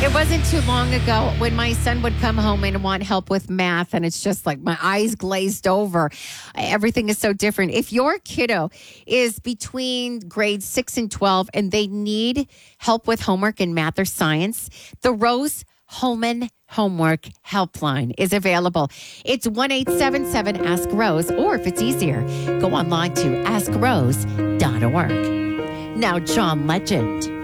It wasn't too long ago when my son would come home and want help with math, and it's just like my eyes glazed over. Everything is so different. If your kiddo is between grades 6 and 12 and they need help with homework in math or science, the Rose Holman Homework Helpline is available. It's 1-877-ASK-ROSE, or if it's easier, go online to askrose.org. Now, John Legend.